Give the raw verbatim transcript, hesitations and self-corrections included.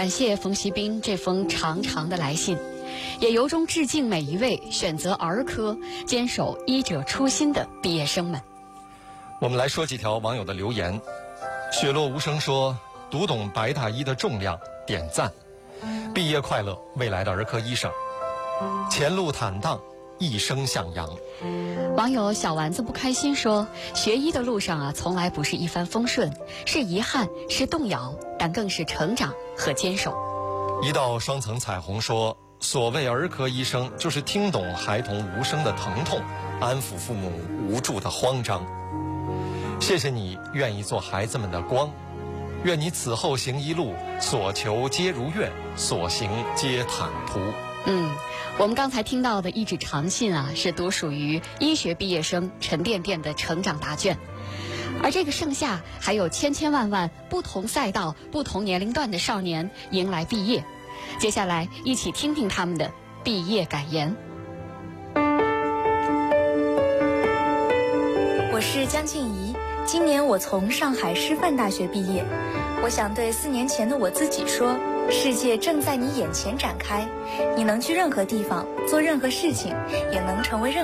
感谢冯锡斌这封长长的来信，也由衷致敬每一位选择儿科、坚守医者初心的毕业生们。 我们来说几条网友的留言。雪落无声说：“读懂白大衣的重量，点赞。毕业快乐，未来的儿科医生。前路坦荡，一生向阳。” 网友小丸子不开心说：“学医的路上啊，从来不是一帆风顺，是遗憾，是动摇，但更是成长和坚守。” 一道双层彩虹说：“所谓儿科医生，就是听懂孩童无声的疼痛，安抚父母无助的慌张。谢谢你愿意做孩子们的光，愿你此后行一路，所求皆如愿，所行皆坦途。” 嗯，我们刚才听到的一纸长信啊，是独属于医学毕业生沉甸甸的成长答卷。而这个盛夏，还有千千万万不同赛道、不同年龄段的少年迎来毕业。接下来，一起听听他们的毕业感言。 我是江静怡，今年我从上海师范大学毕业。我想对四年前的我自己说，世界正在你眼前展开，你能去任何地方，做任何事情，也能成为任何